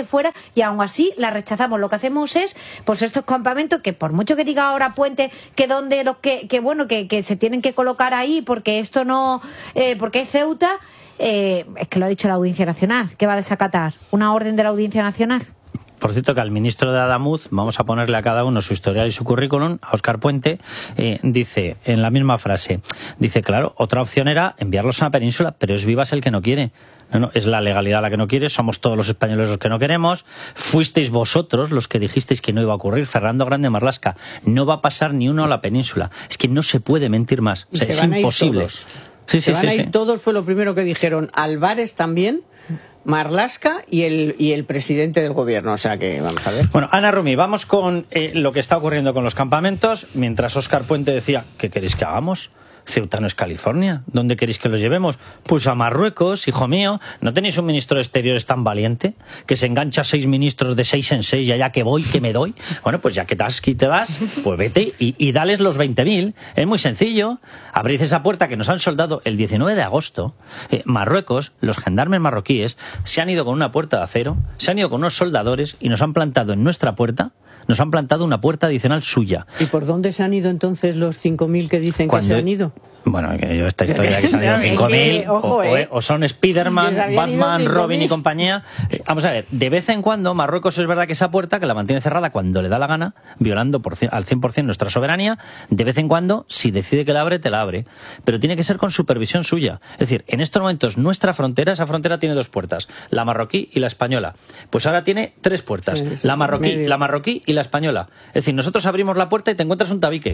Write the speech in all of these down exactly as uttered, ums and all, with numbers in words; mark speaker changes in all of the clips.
Speaker 1: de fuera y aún así la rechazamos. Lo que hacemos es, pues estos campamentos, que por mucho que diga ahora Puente que donde los que, que bueno, que, que se tienen que colocar ahí porque esto no, eh, porque es Ceuta, eh, es que lo ha dicho la Audiencia Nacional, que va a desacatar una orden de la Audiencia Nacional.
Speaker 2: Por cierto, que al ministro de Adamuz, vamos a ponerle a cada uno su historial y su currículum, a Óscar Puente, eh, dice, en la misma frase, dice, claro, otra opción era enviarlos a la península, pero es Vivas el que no quiere. No, no, es la legalidad la que no quiere, somos todos los españoles los que no queremos, fuisteis vosotros los que dijisteis que no iba a ocurrir, Fernando Grande Marlaska, no va a pasar ni uno a la península. Es que no se puede mentir más, o sea, es imposible.
Speaker 3: Sí, se sí, van sí, a ir sí. Todos, fue lo primero que dijeron, Álvarez también, Marlaska y el, y el presidente del gobierno, o sea que vamos a ver.
Speaker 2: Bueno, Ana Rumi, vamos con eh, lo que está ocurriendo con los campamentos, mientras Óscar Puente decía, ¿qué queréis que hagamos? Ceuta no es California. ¿Dónde queréis que los llevemos? Pues a Marruecos, hijo mío. ¿No tenéis un ministro de Exteriores tan valiente que se engancha a seis ministros de seis en seis y allá que voy, que me doy? Bueno, pues ya que das, que te das, pues vete y, y dales los veinte mil. Es muy sencillo. Abrid esa puerta que nos han soldado el diecinueve de agosto. Eh, Marruecos, los gendarmes marroquíes, se han ido con una puerta de acero, se han ido con unos soldadores y nos han plantado en nuestra puerta, nos han plantado una puerta adicional suya.
Speaker 3: ¿Y por dónde se han ido entonces los cinco mil que dicen
Speaker 2: Cuando...
Speaker 3: que se han ido?
Speaker 2: Bueno, yo esta historia que se han ido cinco mil, o, eh. o son Spiderman, Batman, Robin y compañía. Eh, vamos a ver, de vez en cuando Marruecos es verdad que esa puerta, que la mantiene cerrada cuando le da la gana, violando por, al cien por ciento nuestra soberanía, de vez en cuando, si decide que la abre, te la abre. Pero tiene que ser con supervisión suya. Es decir, en estos momentos nuestra frontera, esa frontera tiene dos puertas, la marroquí y la española. Pues ahora tiene tres puertas, sí, sí, la marroquí, la marroquí y la española. Es decir, nosotros abrimos la puerta y te encuentras un tabique.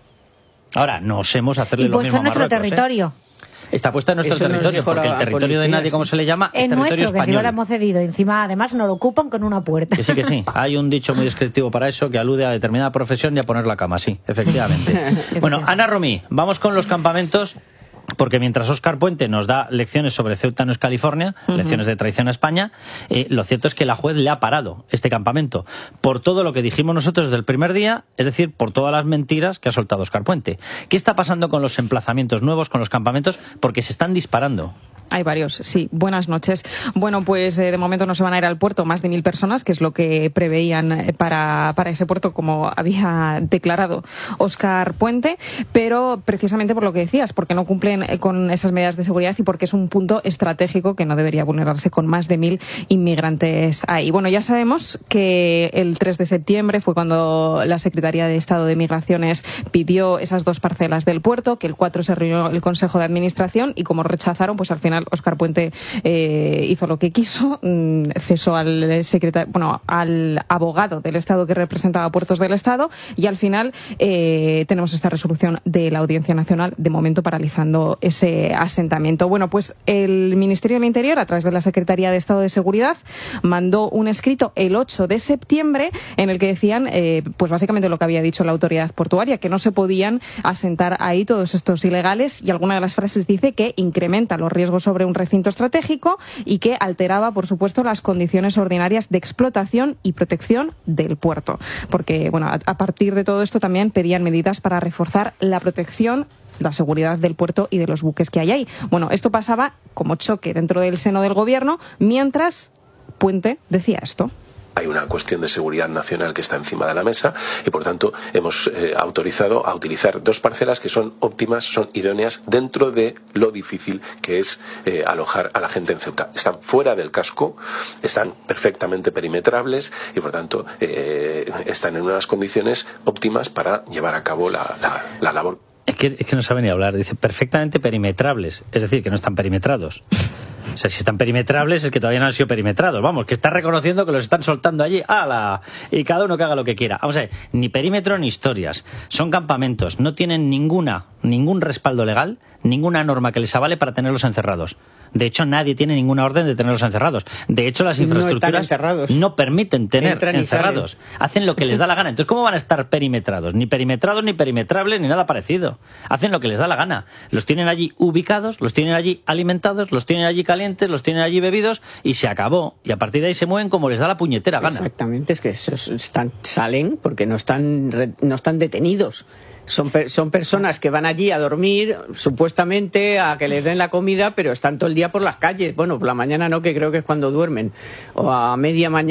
Speaker 2: Ahora, no osemos hacerle lo mismo a Marruecos.
Speaker 1: Y puesto en nuestro territorio.
Speaker 2: ¿eh? Está puesta en nuestro
Speaker 3: Eso
Speaker 2: territorio, porque el territorio policía, de nadie, como se le llama, es,
Speaker 1: es
Speaker 2: territorio
Speaker 1: nuestro,
Speaker 2: español.
Speaker 1: Que encima lo hemos cedido. Encima, además, nos lo ocupan con una puerta.
Speaker 2: Que sí, que sí. Hay un dicho muy descriptivo para eso que alude a determinada profesión y a poner la cama, sí, efectivamente. Bueno, Ana Romí, vamos con los campamentos. Porque mientras Óscar Puente nos da lecciones sobre Ceuta no es California, uh-huh. lecciones de traición a España, eh, lo cierto es que la juez le ha parado este campamento por todo lo que dijimos nosotros desde el primer día, es decir, por todas las mentiras que ha soltado Óscar Puente. ¿Qué está pasando con los emplazamientos nuevos, con los campamentos? Porque se están disparando.
Speaker 4: Hay varios, sí. Buenas noches. Bueno, pues eh, de momento no se van a ir al puerto más de mil personas, que es lo que preveían para, para ese puerto, como había declarado Óscar Puente, pero precisamente por lo que decías, porque no cumplen con esas medidas de seguridad y porque es un punto estratégico que no debería vulnerarse con más de mil inmigrantes ahí. Bueno, ya sabemos que el tres de septiembre fue cuando la Secretaría de Estado de Migraciones pidió esas dos parcelas del puerto, que el cuatro se reunió el Consejo de Administración y como rechazaron, pues al final Óscar Puente eh, hizo lo que quiso, mm, cesó al secretario, bueno, al abogado del Estado que representaba Puertos del Estado y al final eh, tenemos esta resolución de la Audiencia Nacional, de momento paralizando ese asentamiento. Bueno, pues el Ministerio del Interior, a través de la Secretaría de Estado de Seguridad, mandó un escrito el ocho de septiembre en el que decían, eh, pues básicamente lo que había dicho la autoridad portuaria, que no se podían asentar ahí todos estos ilegales y alguna de las frases dice que incrementa los riesgos sobre un recinto estratégico y que alteraba, por supuesto, las condiciones ordinarias de explotación y protección del puerto. Porque, bueno, a, a partir de todo esto también pedían medidas para reforzar la protección, la seguridad del puerto y de los buques que hay ahí. Bueno, esto pasaba como choque dentro del seno del gobierno, mientras Puente decía esto.
Speaker 5: Hay una cuestión de seguridad nacional que está encima de la mesa y, por tanto, hemos eh, autorizado a utilizar dos parcelas que son óptimas, son idóneas dentro de lo difícil que es eh, alojar a la gente en Ceuta. Están fuera del casco, están perfectamente perimetrables y, por tanto, eh, están en unas condiciones óptimas para llevar a cabo la, la, la labor.
Speaker 2: Es que, es que no sabe ni hablar, dice perfectamente perimetrables, es decir, que no están perimetrados. O sea, si están perimetrables es que todavía no han sido perimetrados. Vamos, que está reconociendo que los están soltando allí. ¡Hala! Y cada uno que haga lo que quiera. Vamos a ver, ni perímetro ni historias. Son campamentos. No tienen ninguna, ningún respaldo legal, ninguna norma que les avale para tenerlos encerrados. De hecho, nadie tiene ninguna orden de tenerlos encerrados. De hecho, las infraestructuras
Speaker 3: no,
Speaker 2: no permiten tener
Speaker 3: Entran
Speaker 2: encerrados. Hacen lo que les da la gana. Entonces, ¿cómo van a estar perimetrados? Ni perimetrados, ni perimetrables, ni nada parecido. Hacen lo que les da la gana. Los tienen allí ubicados, los tienen allí alimentados, los tienen allí calientes, los tienen allí bebidos y se acabó. Y a partir de ahí se mueven como les da la puñetera gana.
Speaker 3: Exactamente, es que esos están, salen porque no están, no están detenidos. Son, per, son personas que van allí a dormir, supuestamente a que les den la comida, pero están todo el día por las calles. Bueno, por la mañana no, que creo que es cuando duermen. O a media mañana.